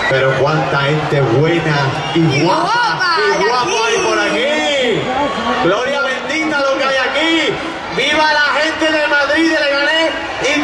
Pero cuánta gente buena y guapa hay por aquí.